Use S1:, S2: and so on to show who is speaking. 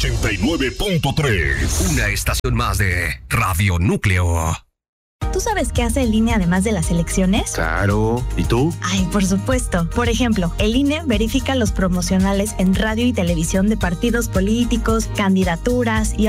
S1: 89.3.
S2: Una estación más de Radio Núcleo.
S3: ¿Tú sabes qué hace el INE además de las elecciones?
S4: Claro. ¿Y tú?
S3: Ay, por supuesto. Por ejemplo, el INE verifica los promocionales en radio y televisión de partidos políticos, candidaturas y